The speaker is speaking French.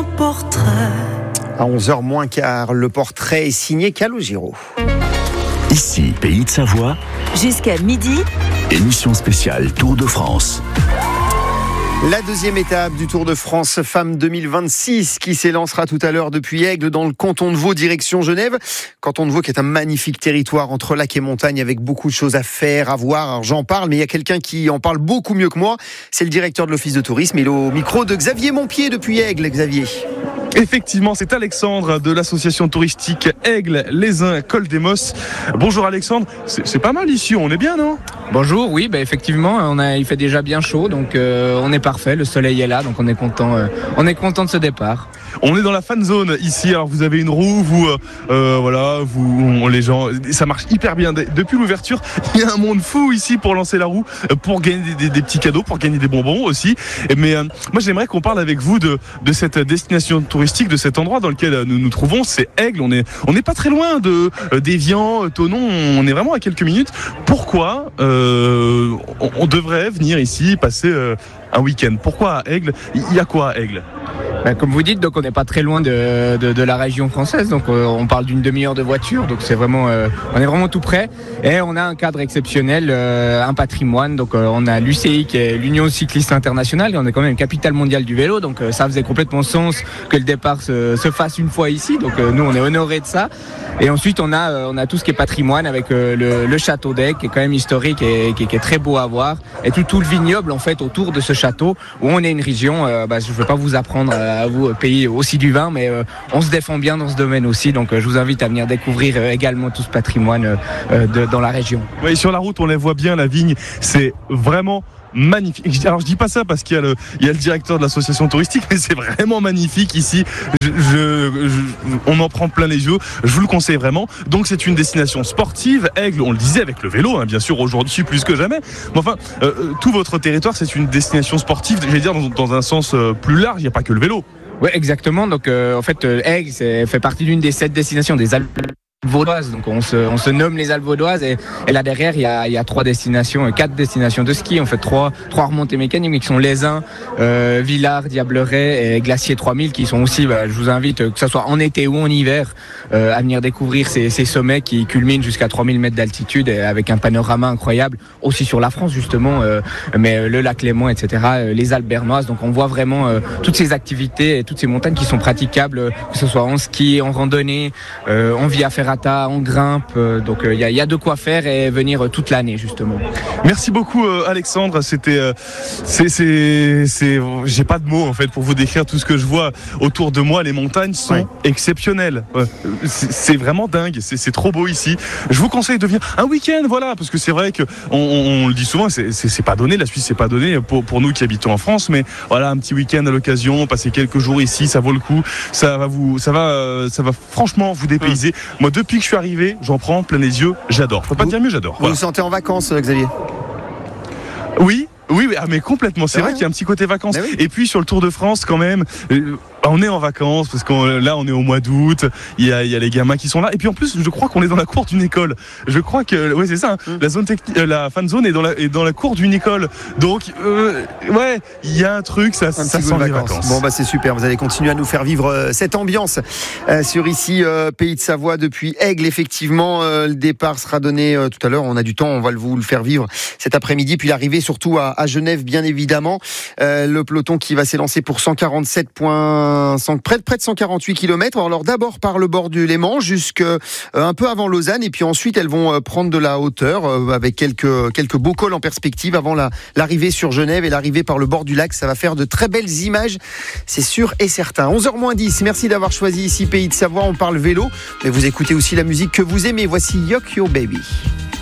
un portrait. À 11h moins quart, le portrait est signé Calogero. Ici, Pays de Savoie, jusqu'à midi, émission spéciale Tour de France. La deuxième étape du Tour de France Femmes 2026 qui s'élancera tout à l'heure depuis Aigle dans le canton de Vaud direction Genève. Canton de Vaud qui est un magnifique territoire entre lac et montagne avec beaucoup de choses à faire, à voir. Alors j'en parle, mais il y a quelqu'un qui en parle beaucoup mieux que moi. C'est le directeur de l'Office de tourisme. Il est au micro de Xavier Montpied depuis Aigle. Xavier. Effectivement, c'est Alexandre de l'association touristique Aigle, Les Uns, Col des Mosses. Bonjour Alexandre, c'est pas mal ici, on est bien, non ? Bonjour, oui, effectivement, il fait déjà bien chaud, donc on est parfait, le soleil est là, donc on est content de ce départ. On est dans la fan zone ici, alors vous avez une roue, les gens, ça marche hyper bien. Depuis l'ouverture, il y a un monde fou ici pour lancer la roue, pour gagner des petits cadeaux, pour gagner des bonbons aussi. Mais moi j'aimerais qu'on parle avec vous de cette destination touristique, de cet endroit dans lequel nous nous trouvons, c'est Aigle. On n'est pas très loin d'Évian, Thonon, on est vraiment à quelques minutes. Pourquoi on devrait venir ici passer un week-end? Pourquoi à Aigle? Il y a quoi à Aigle? Comme vous dites, donc on n'est pas très loin de la région française, donc on parle d'une demi-heure de voiture, donc c'est vraiment, on est vraiment tout près, et on a un cadre exceptionnel, un patrimoine, donc on a l'UCI qui est l'Union cycliste internationale, et on est quand même une capitale mondiale du vélo, donc ça faisait complètement sens que le départ se fasse une fois ici, donc nous on est honorés de ça. Et ensuite on a tout ce qui est patrimoine avec le château d'Aigle qui est quand même historique et qui est très beau à voir, et tout le vignoble en fait autour de ce château où on est une région, je ne veux pas vous apprendre à vous, pays aussi du vin, mais on se défend bien dans ce domaine aussi, donc je vous invite à venir découvrir également tout ce patrimoine dans la région. Oui, sur la route on les voit bien, la vigne, c'est vraiment magnifique. Alors je dis pas ça parce qu'il y a le directeur de l'association touristique, mais c'est vraiment magnifique ici. On en prend plein les yeux. Je vous le conseille vraiment. Donc c'est une destination sportive. Aigle, on le disait avec le vélo, bien sûr aujourd'hui plus que jamais. Mais enfin, tout votre territoire, c'est une destination sportive. Je vais dire dans un sens plus large. Il n'y a pas que le vélo. Oui, exactement. Donc en fait, Aigle fait partie d'une des 7 destinations des Alpes vaudoises, donc on se nomme les Alpes vaudoises, et là derrière il y a 4 destinations de ski, en fait 3 remontées mécaniques qui sont Les Uns, Villars, Diableret et Glacier 3000 qui sont aussi, je vous invite que ce soit en été ou en hiver à venir découvrir ces sommets qui culminent jusqu'à 3000 mètres d'altitude et avec un panorama incroyable aussi sur la France justement, mais le lac Léman, etc., les Alpes bernoises, donc on voit vraiment toutes ces activités et toutes ces montagnes qui sont praticables, que ce soit en ski, en randonnée, en via ferrata, on grimpe, donc il y a de quoi faire et venir toute l'année justement. Merci beaucoup Alexandre, j'ai pas de mots en fait pour vous décrire tout ce que je vois autour de moi. Les montagnes sont exceptionnelles, c'est vraiment dingue, c'est trop beau ici. Je vous conseille de venir un week-end, voilà, parce que c'est vrai que on le dit souvent, c'est pas donné, la Suisse c'est pas donné pour nous qui habitons en France, mais voilà, un petit week-end à l'occasion, passer quelques jours ici, ça vaut le coup, ça va franchement vous dépayser. Moi depuis que je suis arrivé, j'en prends plein les yeux, j'adore. Faut pas dire mieux, j'adore. Vous vous sentez en vacances, Xavier? Oui, mais complètement. C'est vrai qu'il y a un petit côté vacances. Et puis sur le Tour de France, quand même, on est en vacances parce là on est au mois d'août. Il y a les gamins qui sont là. Et puis en plus, je crois qu'on est dans la cour d'une école. Je crois que c'est ça. La zone la fan zone est dans la cour d'une école. Donc il y a un truc, ça sent les vacances. Bon c'est super. Vous allez continuer à nous faire vivre cette ambiance sur ici Pays de Savoie depuis Aigle. Effectivement, le départ sera donné tout à l'heure. On a du temps, on va vous le faire vivre cet après-midi. Puis l'arrivée surtout à Genève, bien évidemment. Le peloton qui va s'élancer pour 147 points, près de 148 km. Alors d'abord par le bord du Léman un peu avant Lausanne, et puis ensuite elles vont prendre de la hauteur avec quelques beaux cols en perspective avant l'arrivée sur Genève et l'arrivée par le bord du lac. Ça va faire de très belles images, c'est sûr et certain. 11h-10, merci d'avoir choisi ici Pays de Savoie. On parle vélo, mais vous écoutez aussi la musique que vous aimez. Voici Yok Yo Baby.